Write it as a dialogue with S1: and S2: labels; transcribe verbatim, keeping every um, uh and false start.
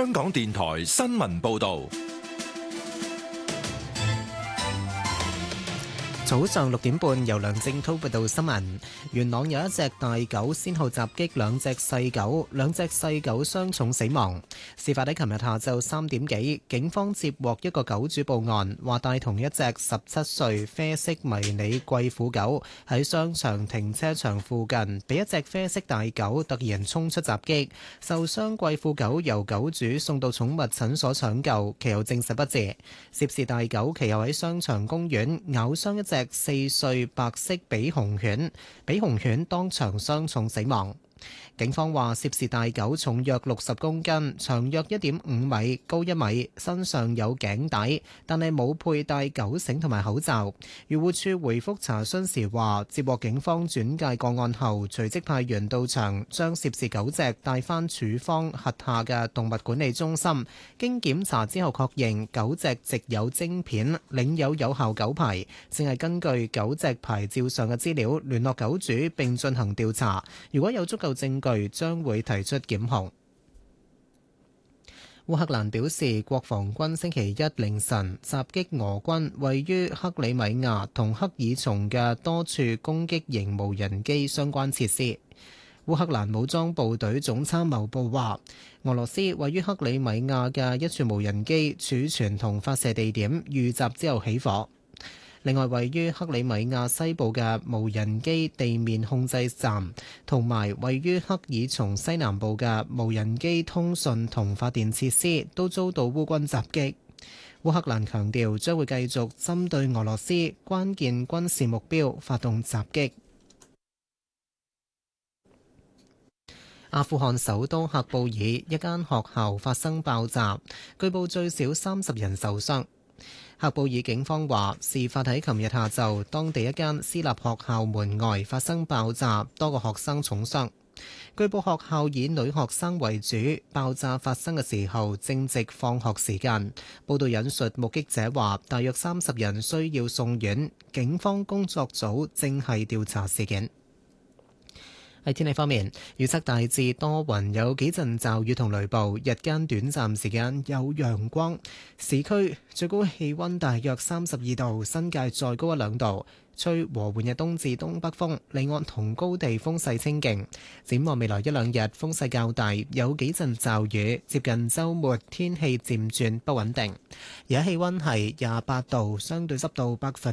S1: 香港電台新聞報道。
S2: 早上六點半，由梁正滔報道新聞。元朗有一隻大狗先後襲擊兩隻細狗，兩隻細狗傷重死亡。事發喺琴日下晝三點幾，警方接獲一個狗主報案，話帶同一隻十七歲啡色迷你貴婦狗喺商場停車場附近，被一隻啡色大狗突然衝出襲擊，受傷貴婦狗由狗主送到寵物診所搶救，其後證實不治。涉事大狗其後喺商場公園咬傷一隻四歲白色比熊犬，比熊犬當場傷重死亡。警方話涉事大狗重約六十公斤，長約一點五米，高一米，身上有頸帶，但係冇佩戴狗繩同埋口罩。漁護署回覆查詢時話，接獲警方轉介個案後，隨即派員到場，將涉事狗隻帶返署方轄下嘅動物管理中心。經檢查之後確認狗隻植有晶片，領有有效狗牌，正係根據狗隻牌照上嘅資料聯絡狗主並進行調查。如果有足夠證據，將會提出檢控。烏克蘭表示，國防軍星期一凌晨襲擊俄軍位於克里米亞同克爾松嘅多處攻擊型無人機相關設施。烏克蘭武裝部隊總參謀部話，俄羅斯位於克里米亞嘅一處無人機儲存同發射地點遇襲之後起火。另外，位於克里米亞西部嘅無人機地面控制站，同埋位於克爾松西南部嘅無人機通訊同發電設施，都遭到烏軍襲擊。烏克蘭強調將會繼續針對俄羅斯關鍵軍事目標發動襲擊。阿富汗首都喀布爾一間學校發生爆炸，據報最少三十人受傷。喀布爾警方話，事發喺琴日下晝，當地一間私立學校門外發生爆炸，多個學生重傷。據報學校以女學生為主，爆炸發生嘅時候正值放學時間。報道引述目擊者話，大約三十人需要送院，警方工作組正係調查事件。喺天氣方面，預測大致多雲，有幾陣驟雨同雷暴，日間短暫時間有陽光。市區最高氣溫大約三十二度，新界再高一兩度。吹和緩嘅東至東北風，離岸同高地風勢清勁。展望未來一兩日風勢較大，有幾陣驟雨。接近週末天氣漸轉不穩定。而家氣溫係廿八度，相對濕度百分